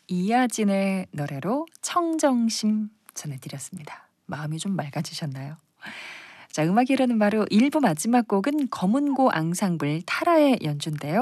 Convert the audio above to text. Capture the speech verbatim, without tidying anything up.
이하진의 노래로 청정심 전해드렸습니다. 마음이 좀 맑아지셨나요? 자, 음악이 흐르는 바로 일 부 마지막 곡은 검은고 앙상블 타라의 연주인데요.